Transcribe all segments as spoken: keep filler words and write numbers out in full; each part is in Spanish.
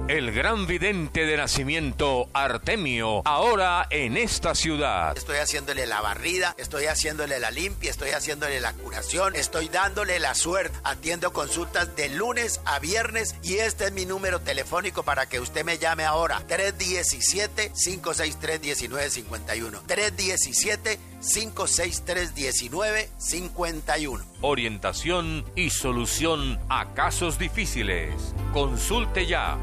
El gran vidente de nacimiento, Artemio, ahora en esta ciudad. Estoy haciéndole la barrida, estoy haciéndole la limpia, estoy haciéndole la curación, estoy dándole la suerte. Atiendo consultas de lunes a viernes y este es mi número telefónico para que usted me llame ahora. tres uno siete, cinco seis tres, uno nueve cinco uno. tres uno siete, cinco seis tres, uno nueve cinco uno. Orientación y solución a casos difíciles. Consulte ya.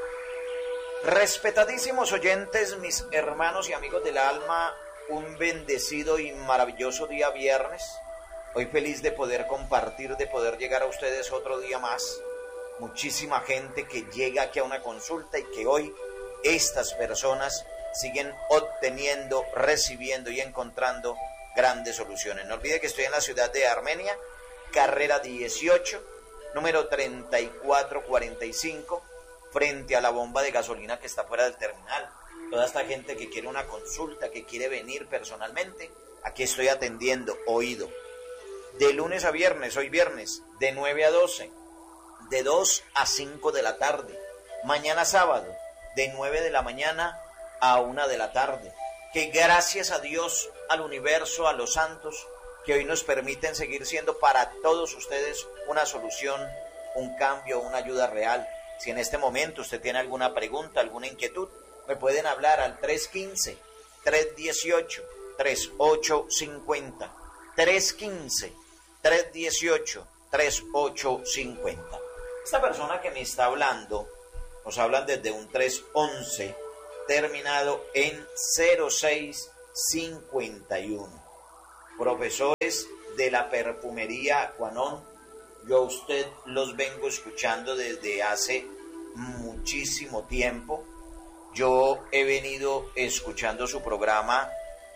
Respetadísimos oyentes, mis hermanos y amigos del alma, un bendecido y maravilloso día viernes. Hoy feliz de poder compartir, de poder llegar a ustedes otro día más. Muchísima gente que llega aquí a una consulta y que hoy estas personas siguen obteniendo, recibiendo y encontrando grandes soluciones. No olvide que estoy en la ciudad de Armenia, carrera dieciocho, número treinta y cuatro cuarenta y cinco, frente a la bomba de gasolina que está fuera del terminal. Toda esta gente que quiere una consulta, que quiere venir personalmente, aquí estoy atendiendo, oído. De lunes a viernes, hoy viernes, de nueve a doce, de dos a cinco de la tarde. Mañana sábado, de nueve de la mañana a una de la tarde. Que gracias a Dios, al universo, a los santos, que hoy nos permiten seguir siendo para todos ustedes una solución, un cambio, una ayuda real. Si en este momento usted tiene alguna pregunta, alguna inquietud, me pueden hablar al tres uno cinco, tres uno ocho, tres ocho cinco cero. tres uno cinco, tres uno ocho, tres ocho cinco cero. Esta persona que me está hablando, nos hablan desde un tres once, terminado en cero seis cincuenta y uno. Profesores de la perfumería Quanon, yo a usted los vengo escuchando desde hace muchísimo tiempo. Yo he venido escuchando su programa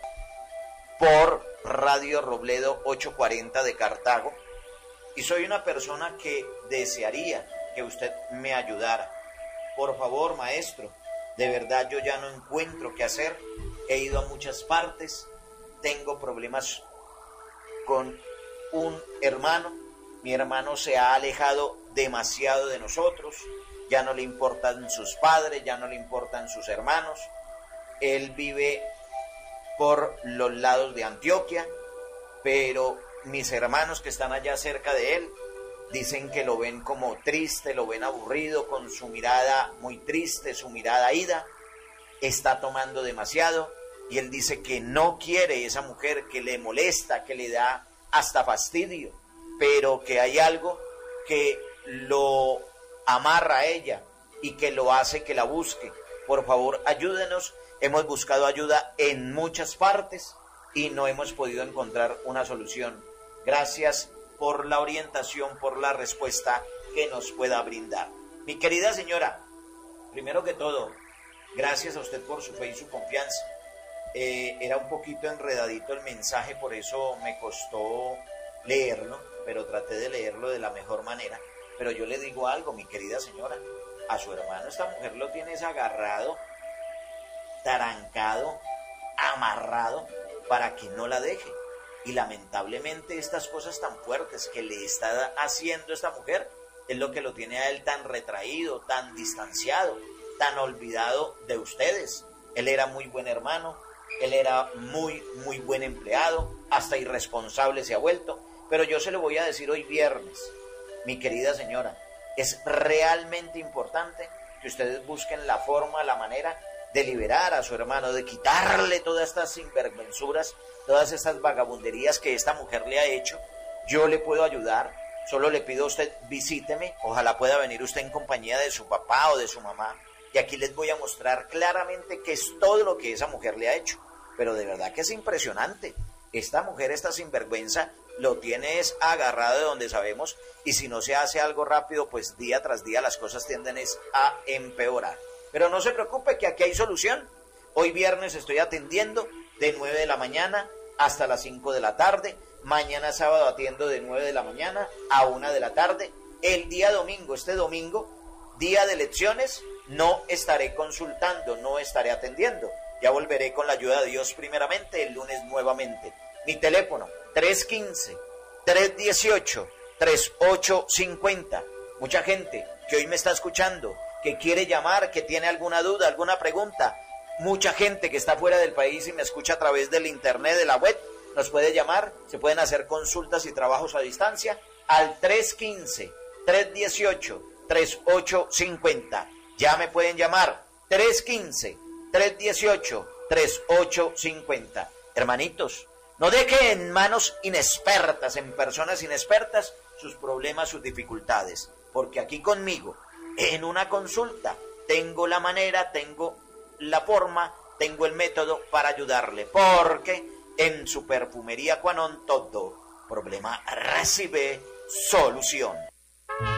por Radio Robledo ochocientos cuarenta de Cartago y soy una persona que desearía que usted me ayudara. Por favor, maestro, de verdad yo ya no encuentro qué hacer. He ido a muchas partes, tengo problemas con un hermano. Mi hermano se ha alejado demasiado de nosotros, ya no le importan sus padres, ya no le importan sus hermanos. Él vive por los lados de Antioquia, pero mis hermanos que están allá cerca de él dicen que lo ven como triste, lo ven aburrido, con su mirada muy triste, su mirada ida, está tomando demasiado y él dice que no quiere esa mujer, que le molesta, que le da hasta fastidio, pero que hay algo que lo amarra a ella y que lo hace que la busque. Por favor, ayúdenos. Hemos buscado ayuda en muchas partes y no hemos podido encontrar una solución. Gracias por la orientación, por la respuesta que nos pueda brindar. Mi querida señora, primero que todo, gracias a usted por su fe y su confianza. Eh, era un poquito enredadito el mensaje, por eso me costó leerlo, pero traté de leerlo de la mejor manera. Pero yo le digo algo, mi querida señora, a su hermano esta mujer lo tienes agarrado, tarancado, amarrado, para que no la deje. Y lamentablemente estas cosas tan fuertes que le está haciendo esta mujer es lo que lo tiene a él tan retraído, tan distanciado, tan olvidado de ustedes. Él era muy buen hermano, él era muy, muy buen empleado, hasta irresponsable se ha vuelto. Pero yo se lo voy a decir hoy viernes, mi querida señora, es realmente importante que ustedes busquen la forma, la manera de liberar a su hermano, de quitarle todas estas sinvergüenzuras, todas estas vagabunderías que esta mujer le ha hecho. Yo le puedo ayudar, solo le pido a usted, visíteme, ojalá pueda venir usted en compañía de su papá o de su mamá, y aquí les voy a mostrar claramente qué es todo lo que esa mujer le ha hecho. Pero de verdad que es impresionante. Esta mujer, esta sinvergüenza, lo tiene es agarrado de donde sabemos, y si no se hace algo rápido, pues día tras día las cosas tienden es a empeorar. Pero no se preocupe que aquí hay solución. Hoy viernes estoy atendiendo de nueve de la mañana hasta las cinco de la tarde. Mañana sábado atiendo de nueve de la mañana a una de la tarde. El día domingo, este domingo, día de elecciones, no estaré consultando, no estaré atendiendo. Ya volveré con la ayuda de Dios primeramente el lunes nuevamente. Mi teléfono, tres uno cinco, tres uno ocho, tres ocho cinco cero. Mucha gente que hoy me está escuchando que quiere llamar, que tiene alguna duda, alguna pregunta. Mucha gente que está fuera del país y me escucha a través del internet, de la web, nos puede llamar, se pueden hacer consultas y trabajos a distancia al tres uno cinco, tres uno ocho, tres ocho cinco cero. Ya me pueden llamar tres uno cinco, tres uno ocho, tres ocho cinco cero. Hermanitos, no dejen en manos inexpertas, en personas inexpertas, sus problemas, sus dificultades, porque aquí conmigo, en una consulta, tengo la manera, tengo la forma, tengo el método para ayudarle, porque en su perfumería Quanon todo problema recibe solución.